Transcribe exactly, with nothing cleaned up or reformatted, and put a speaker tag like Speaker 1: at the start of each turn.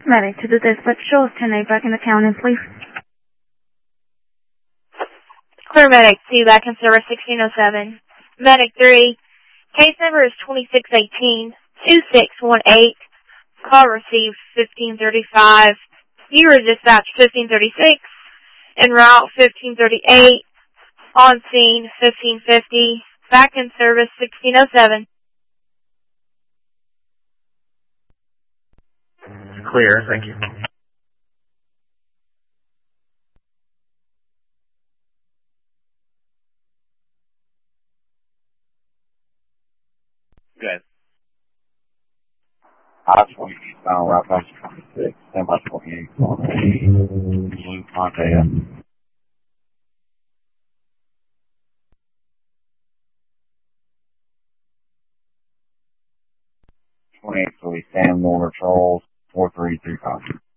Speaker 1: Medic to the dispatch, show us ten eight back in the county, please.
Speaker 2: Clear Medic two, back in service sixteen oh seven. Medic three, case number is twenty-six eighteen, two six one eight. Call received fifteen thirty-five. Viewer dispatch fifteen thirty-six. En route fifteen thirty-eight. On scene fifteen fifty. Back in service sixteen oh seven.
Speaker 3: Clear, thank you.
Speaker 4: Good. I twenty-eight, final route back to twenty-six, ten by twenty-eight, Blue Ponte. twenty-eight, so we stand more patrols, four three three five.